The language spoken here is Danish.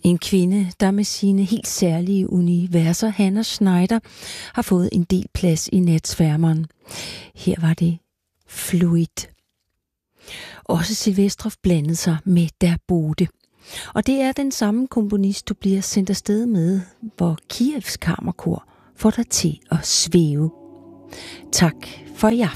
En kvinde, der med sine helt særlige universer, Hannah Schneider, har fået en del plads i natsværmeren. Her var det Fluid. Også Silvestrov blandede sig med Der Bode. Og det er den samme komponist, du bliver sendt afsted med, hvor Kievs Kammerkor får dig til at svæve. Tak for i aften.